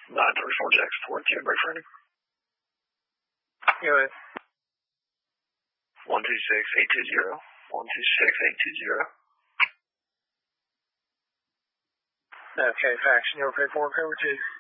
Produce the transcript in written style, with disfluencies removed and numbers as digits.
934 Jack Support, Jet Break Friendly. Go ahead. 126820. 126820. Okay, fax, and your paperwork over to you.